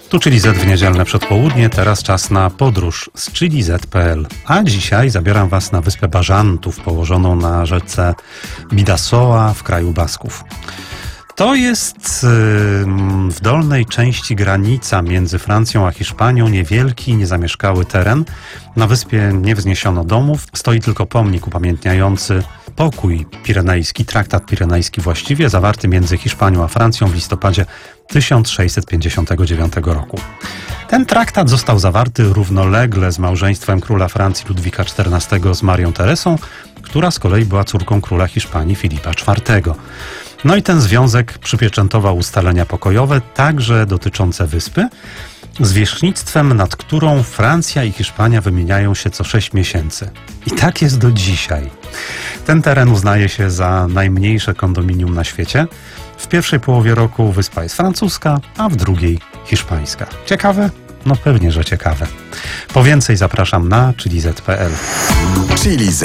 Tu Chili Z w niedzielne przedpołudnie, teraz czas na podróż z chiliz.pl. A dzisiaj zabieram Was na wyspę Bażantów, położoną na rzece Bidasoa w kraju Basków. To jest w dolnej części granica między Francją a Hiszpanią, niewielki, niezamieszkały teren. Na wyspie nie wzniesiono domów, stoi tylko pomnik upamiętniający pokój pirenejski, traktat pirenejski właściwie, zawarty między Hiszpanią a Francją w listopadzie 1659 roku. Ten traktat został zawarty równolegle z małżeństwem króla Francji Ludwika XIV z Marią Teresą, która z kolei była córką króla Hiszpanii Filipa IV. No i ten związek przypieczętował ustalenia pokojowe, także dotyczące wyspy, zwierzchnictwem, nad którą Francja i Hiszpania wymieniają się co 6 miesięcy. I tak jest do dzisiaj. Ten teren uznaje się za najmniejsze kondominium na świecie. W pierwszej połowie roku wyspa jest francuska, a w drugiej hiszpańska. Ciekawe? No pewnie, że ciekawe. Po więcej zapraszam na chiliz.pl. Chili Z.